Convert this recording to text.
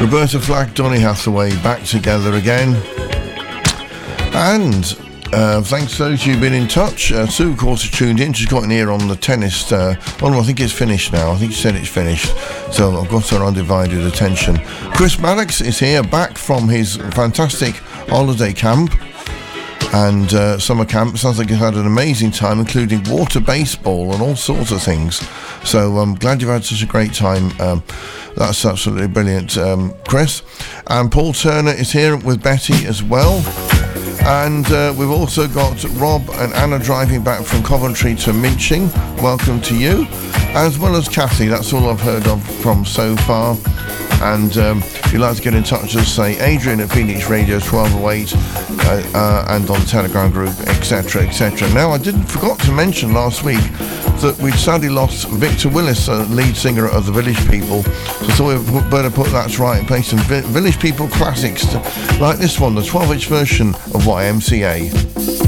Roberta Flack, Donny Hathaway back together again. And thanks to those who've been in touch. Sue, of course, is tuned in. She's got an ear on the tennis. I think it's finished now. I think she said it's finished. So I've got her undivided attention. Chris Maddox is here, back from his fantastic holiday camp and summer camp. Sounds like he's had an amazing time, including water baseball and all sorts of things. So I'm glad you've had such a great time. That's absolutely brilliant, Chris. And Paul Turner is here with Betty as well. And we've also got Rob and Anna driving back from Coventry to Minching. Welcome to you. As well as Kathy. That's all I've heard of from so far. And if you'd like to get in touch, just say Adrian at Phoenix Radio 1208 and on the Telegram group, etc, etc. Now, I forgot to mention last week that we'd sadly lost Victor Willis, lead singer of the Village People. So I thought we better put that right and play some Village People classics like this one, the 12-inch version of YMCA.